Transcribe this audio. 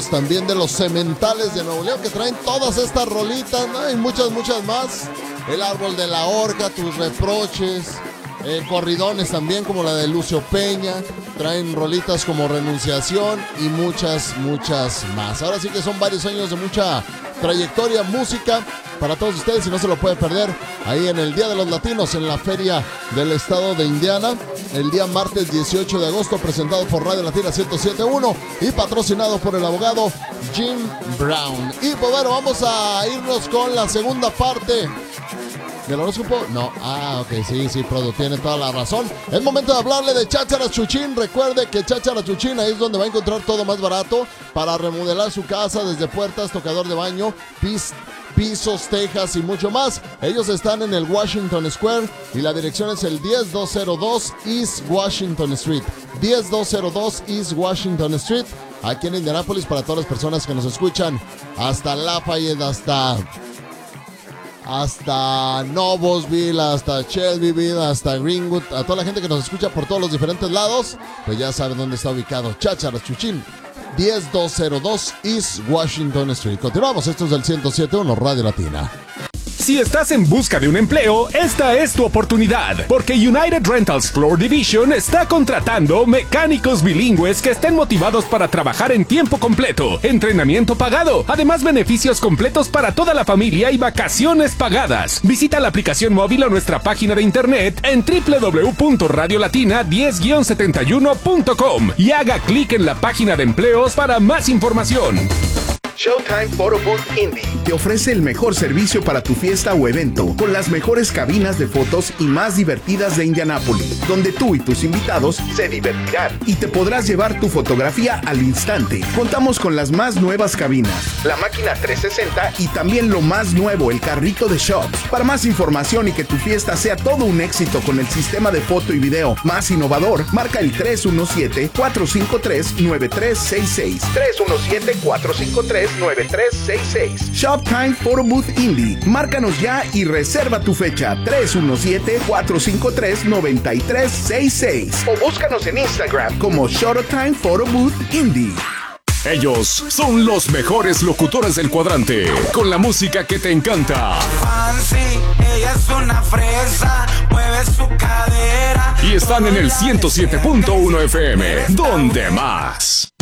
amigos también de los Cementales de Nuevo León, que traen todas estas rolitas, ¿no? Y muchas más. El Árbol de la Horca, Tus Reproches, corridones también como la de Lucio Peña. Traen rolitas como Renunciación y muchas más. Ahora sí que son varios años de mucha trayectoria, música para todos ustedes y no se lo puede perder ahí en el Día de los Latinos en la Feria del Estado de Indiana, el día martes 18 de agosto, presentado por Radio Latina 107.1 y patrocinado por el abogado Jim Brown. Y pues bueno, vamos a irnos con la segunda parte ¿del horóscopo? No. Ok, sí, Prodo, tiene toda la razón. Es momento de hablarle de Cháchara Chuchín. Recuerde que Cháchara Chuchín ahí es donde va a encontrar todo más barato para remodelar su casa, desde puertas, tocador de baño, pisos, tejas y mucho más. Ellos están en el Washington Square y la dirección es el 10202 East Washington Street. 10202 East Washington Street, aquí en Indianápolis, para todas las personas que nos escuchan hasta Lafayette, hasta Noblesville, hasta Shelbyville, hasta Greenwood, a toda la gente que nos escucha por todos los diferentes lados, pues ya saben dónde está ubicado Cháchara Chuchín, 10202 East Washington Street. Continuamos, esto es del 107.1 Radio Latina. Si estás en busca de un empleo, esta es tu oportunidad, porque United Rentals Floor Division está contratando mecánicos bilingües que estén motivados para trabajar en tiempo completo, entrenamiento pagado, además beneficios completos para toda la familia y vacaciones pagadas. Visita la aplicación móvil o nuestra página de internet en www.radiolatina10-71.com y haga clic en la página de empleos para más información. Showtime Photo Booth Indy te ofrece el mejor servicio para tu fiesta o evento, con las mejores cabinas de fotos y más divertidas de Indianápolis, donde tú y tus invitados se divertirán y te podrás llevar tu fotografía al instante. Contamos con las más nuevas cabinas, la máquina 360 y también lo más nuevo, el carrito de shots. Para más información y que tu fiesta sea todo un éxito con el sistema de foto y video más innovador, marca el 317-453-9366. 317-453-9366. Shoptime Photo Booth Indy. Márcanos ya y reserva tu fecha. 317-453-9366. O búscanos en Instagram como Showtime Photo Booth Indy. Ellos son los mejores locutores del cuadrante, con la música que te encanta. Fancy, ella es una fresa, mueve su cadera. Y están en el 107.1 FM, donde más.